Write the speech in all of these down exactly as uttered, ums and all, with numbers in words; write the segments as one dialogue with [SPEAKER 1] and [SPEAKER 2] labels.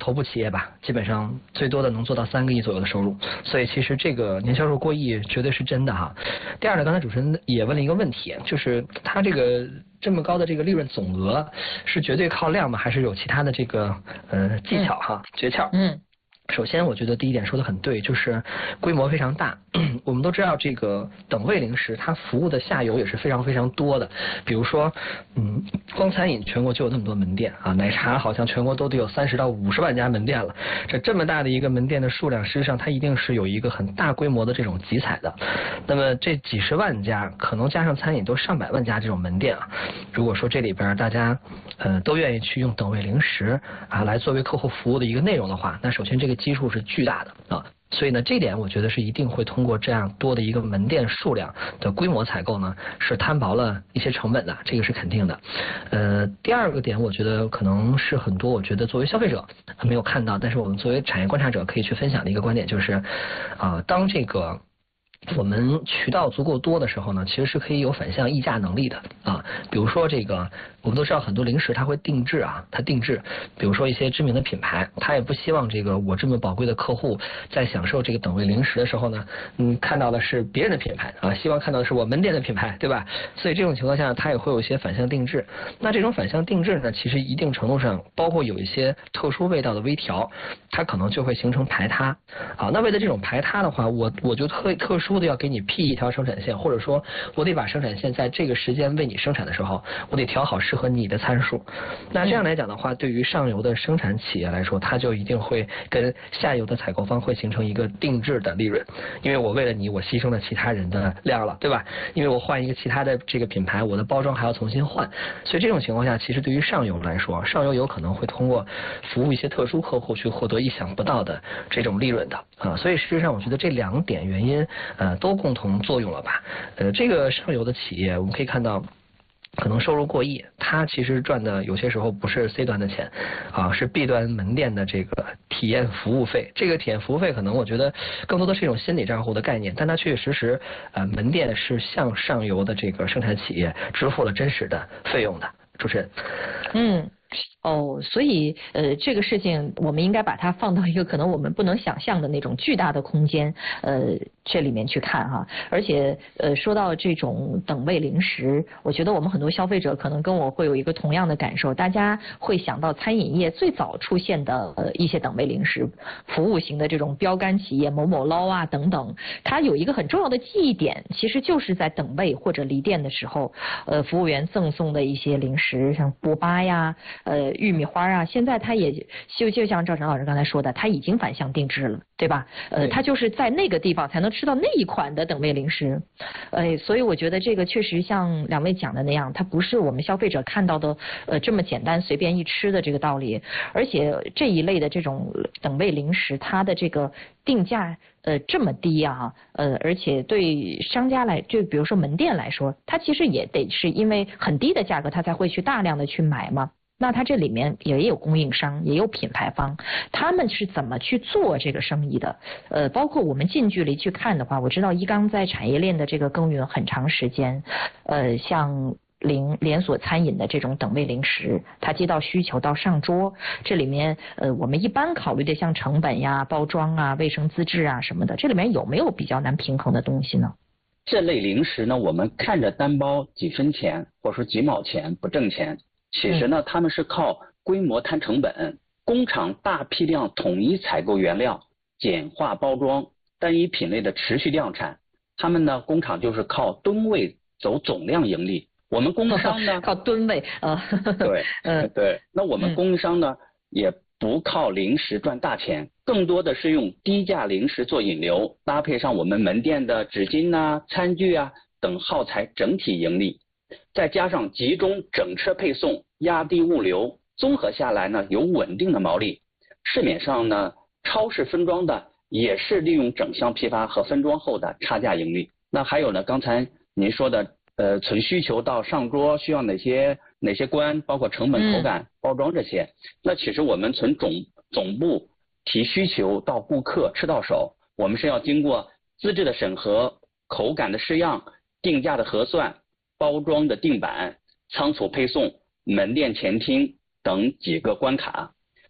[SPEAKER 1] 头部企业吧，基本上最多的能做到三个亿左右的收入，所以其实这个年销售过亿绝对是真的哈。第二呢，刚才主持人也问了一个问题，就是它这个这么高的这个利润总额是绝对靠量吗？还是有其他的这个呃技巧哈、嗯、诀窍？嗯。首先，我觉得第一点说的很对，就是规模非常大。我们都知道，这个等位零食它服务的下游也是非常非常多的。比如说，嗯，光餐饮全国就有那么多门店啊，奶茶好像全国都得有三十到五十万家门店了。这这么大的一个门店的数量，实际上它一定是有一个很大规模的这种集采的。那么这几十万家，可能加上餐饮都上百万家这种门店啊。如果说这里边大家呃都愿意去用等位零食啊来作为客户服务的一个内容的话，那首先这个基数是巨大的啊，所以呢，这点我觉得是一定会通过这样多的一个门店数量的规模采购呢，是摊薄了一些成本的，这个是肯定的。呃，第二个点，我觉得可能是很多，我觉得作为消费者没有看到，但是我们作为产业观察者可以去分享的一个观点就是，啊、呃，当这个我们渠道足够多的时候呢，其实是可以有反向议价能力的啊。比如说这个，我们都知道很多零食它会定制啊，它定制，比如说一些知名的品牌，它也不希望这个我这么宝贵的客户在享受这个等位零食的时候呢，嗯，看到的是别人的品牌啊，希望看到的是我门店的品牌，对吧？所以这种情况下，它也会有一些反向定制。那这种反向定制呢，其实一定程度上包括有一些特殊味道的微调，它可能就会形成排他啊。那为了这种排他的话，我我就特特殊的要给你辟一条生产线，或者说我得把生产线在这个时间为你生产的时候，我得调好适合你的参数。那这样来讲的话，对于上游的生产企业来说，它就一定会跟下游的采购方会形成一个定制的利润，因为我为了你，我牺牲了其他人的量了，对吧？因为我换一个其他的这个品牌，我的包装还要重新换，所以这种情况下，其实对于上游来说，上游有可能会通过服务一些特殊客户去获得意想不到的这种利润的啊。所以事实上，我觉得这两点原因呃都共同作用了吧。呃，这个上游的企业，我们可以看到。可能收入过亿，它其实赚的有些时候不是 C 端的钱，啊，是 B 端门店的这个体验服务费。这个体验服务费可能我觉得更多的是一种心理账户的概念，但它确确实实，呃，门店是向上游的这个生产企业支付了真实的费用的。主持人，
[SPEAKER 2] 嗯。哦，所以呃，这个事情我们应该把它放到一个可能我们不能想象的那种巨大的空间，呃，这里面去看哈。而且呃，说到这种等位零食，我觉得我们很多消费者可能跟我会有一个同样的感受，大家会想到餐饮业最早出现的呃一些等位零食，服务型的这种标杆企业某某捞啊等等，它有一个很重要的记忆点，其实就是在等位或者离店的时候，呃，服务员赠送的一些零食，像波巴呀。呃，玉米花啊，现在它也就就像赵晨老师刚才说的，它已经反向定制了，对吧？呃，它就是在那个地方才能吃到那一款的等位零食，呃，所以我觉得这个确实像两位讲的那样，它不是我们消费者看到的呃这么简单随便一吃的这个道理，而且这一类的这种等位零食，它的这个定价呃这么低啊，呃，而且对商家来，就比如说门店来说，它其实也得是因为很低的价格，它才会去大量的去买嘛。那它这里面也有供应商，也有品牌方，他们是怎么去做这个生意的？呃，包括我们近距离去看的话，我知道一刚在产业链的这个耕耘很长时间，呃，像零连锁餐饮的这种等位零食，它接到需求到上桌，这里面呃，我们一般考虑的像成本呀、包装啊、卫生资质啊什么的，这里面有没有比较难平衡的东西呢？
[SPEAKER 3] 这类零食呢，我们看着单包几分钱或者说几毛钱不挣钱。其实呢，他们是靠规模摊成本，工厂大批量统一采购原料，简化包装，单一品类的持续量产。他们呢，工厂就是靠吨位走总量盈利。我们供应商呢，
[SPEAKER 2] 靠吨位啊，
[SPEAKER 3] 对，嗯，对。那我们供应商呢，也不靠零食赚大钱，更多的是用低价零食做引流，搭配上我们门店的纸巾啊、餐具啊等耗材，整体盈利。再加上集中整车配送，压低物流，综合下来呢，有稳定的毛利。市面上呢，超市分装的也是利用整箱批发和分装后的差价盈利。那还有呢，刚才您说的，呃，从需求到上桌需要哪些哪些关，包括成本、口感、嗯、包装这些。那其实我们从总总部提需求到顾客吃到手，我们是要经过资质的审核、口感的试样、定价的核算。包装的定版、仓储配送、门店前厅等几个关卡。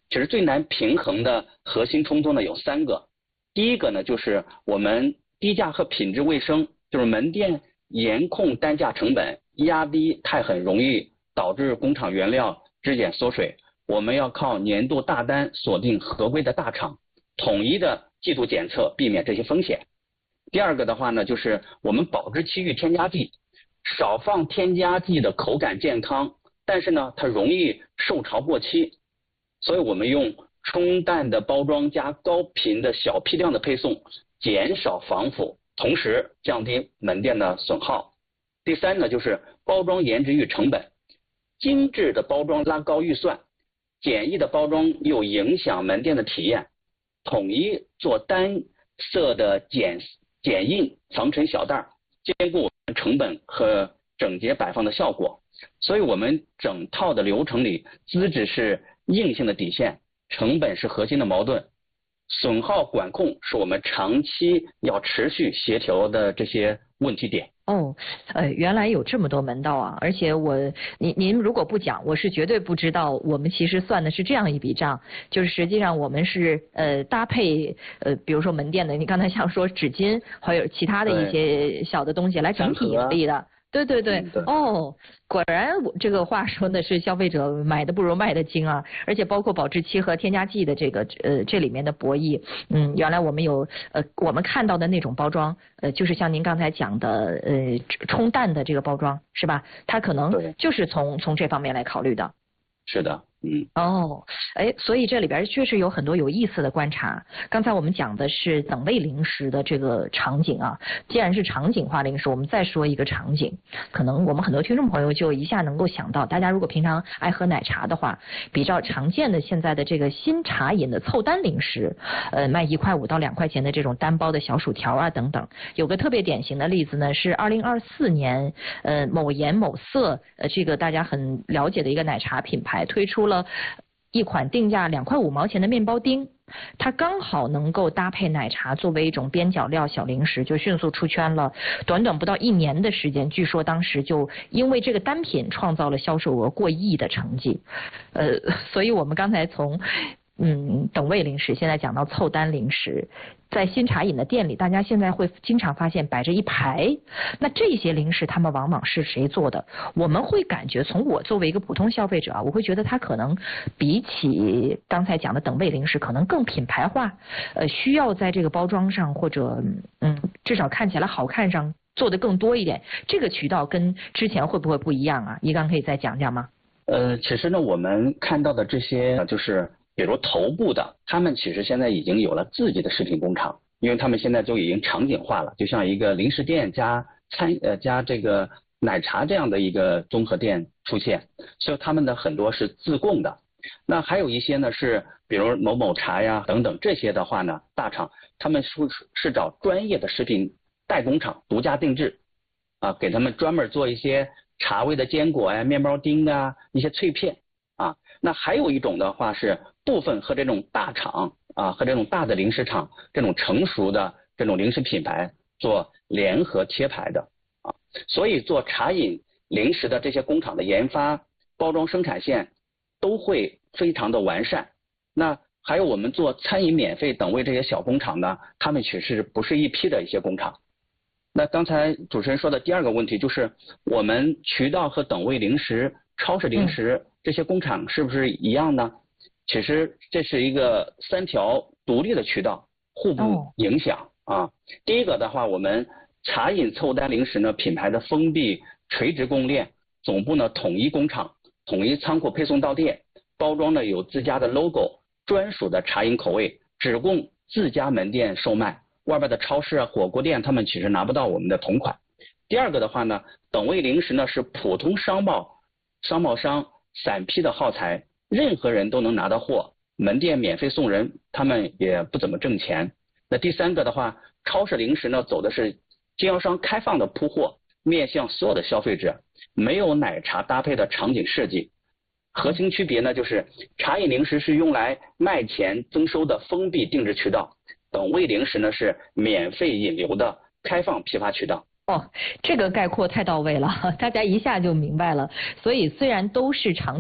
[SPEAKER 3] 其实最难平衡的核心冲突呢有三个。第一个呢就是我们低价和品质卫生，就是门店严控单价成本，压低太狠，容易导致工厂原料质检缩水。我们要靠年度大单锁定合规的大厂，统一的季度检测，避免这些风险。第二个的话呢，就是我们保质期遇添加剂，少放添加剂的口感健康，但是呢它容易受潮过期，所以我们用冲淡的包装加高频的小批量的配送，减少防腐，同时降低门店的损耗。第三呢，就是包装颜值与成本，精致的包装拉高预算，简易的包装又影响门店的体验，统一做单色的剪剪印防尘小袋，兼顾我们成本和整洁摆放的效果。所以我们整套的流程里，资质是硬性的底线，成本是核心的矛盾，损耗管控是我们长期要持续协调的这些问题点。
[SPEAKER 2] 哦，呃，原来有这么多门道啊！而且我，您您如果不讲，我是绝对不知道。我们其实算的是这样一笔账，就是实际上我们是呃搭配呃，比如说门店的，你刚才像说纸巾，还有其他的一些小的东西来整体盈利的。对对对，
[SPEAKER 3] 嗯、对
[SPEAKER 2] 哦，果然我这个话说的是消费者买的不如卖的精啊，而且包括保质期和添加剂的这个呃这里面的博弈，嗯，原来我们有呃我们看到的那种包装，呃就是像您刚才讲的呃冲淡的这个包装是吧？它可能就是从从这方面来考虑的。
[SPEAKER 3] 是的。嗯，
[SPEAKER 2] 哦，哎，所以这里边确实有很多有意思的观察。刚才我们讲的是等位零食的这个场景啊，既然是场景化零食，我们再说一个场景，可能我们很多听众朋友就一下能够想到，大家如果平常爱喝奶茶的话，比较常见的现在的这个新茶饮的凑单零食，呃，卖一块五到两块钱的这种单包的小薯条啊等等。有个特别典型的例子呢，是二零二四年，呃，某颜某色，呃，这个大家很了解的一个奶茶品牌推出了一款定价两块五毛钱的面包丁，它刚好能够搭配奶茶作为一种边角料小零食，就迅速出圈了。短短不到一年的时间，据说当时就因为这个单品创造了销售额过亿的成绩。呃，所以我们刚才从嗯等位零食现在讲到凑单零食，在新茶饮的店里，大家现在会经常发现摆着一排，那这些零食他们往往是谁做的？我们会感觉，从我作为一个普通消费者啊，我会觉得它可能比起刚才讲的等位零食，可能更品牌化，呃，需要在这个包装上或者嗯，至少看起来好看上做的更多一点。这个渠道跟之前会不会不一样啊？一刚可以再讲讲吗？
[SPEAKER 3] 呃，其实呢，我们看到的这些就是。比如头部的，他们其实现在已经有了自己的食品工厂，因为他们现在就已经场景化了，就像一个零食店加餐呃加这个奶茶这样的一个综合店出现，所以他们的很多是自供的。那还有一些呢是，比如某某茶呀等等这些的话呢，大厂他们是是找专业的食品代工厂独家定制，啊，给他们专门做一些茶味的坚果呀、面包丁啊、一些脆片啊。那还有一种的话是部分和这种大厂啊和这种大的零食厂这种成熟的这种零食品牌做联合贴牌的啊，所以做茶饮零食的这些工厂的研发、包装、生产线都会非常的完善。那还有我们做餐饮免费等位这些小工厂呢，他们其实不是一批的一些工厂。那刚才主持人说的第二个问题就是我们渠道和等位零食、超市零食、嗯、这些工厂是不是一样呢？其实这是一个三条独立的渠道，互不影响、哦、啊。第一个的话，我们茶饮凑单零食呢，品牌的封闭垂直供应链，总部呢统一工厂、统一仓库配送到店，包装呢有自家的 logo， 专属的茶饮口味，只供自家门店售卖，外边的超市啊、火锅店他们其实拿不到我们的同款。第二个的话呢，等位零食呢是普通商贸商贸商散批的耗材，任何人都能拿到货，门店免费送人，他们也不怎么挣钱。那第三个的话，超市零食呢走的是经销商开放的铺货，面向所有的消费者，没有奶茶搭配的场景设计。核心区别呢就是茶饮零食是用来卖钱增收的封闭定制渠道，等位零食呢是免费引流的开放批发渠道。
[SPEAKER 2] 哦，这个概括太到位了，大家一下就明白了。所以虽然都是场